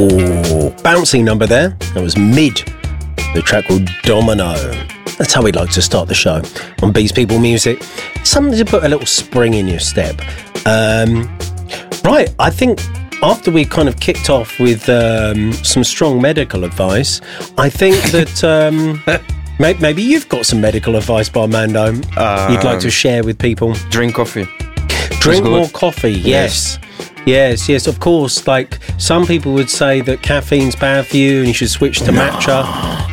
Oh, bouncy number there. That was Mid, the track called Domino. That's how we'd like to start the show on Beats People Music. Something to put a little spring in your step. Right, I think after we kind of kicked off with some strong medical advice, I think that maybe you've got some medical advice, Barmando, you'd like to share with people. Drink coffee. Drink more coffee, yes. Yes, of course. Like, some people would say that caffeine's bad for you and you should switch to matcha.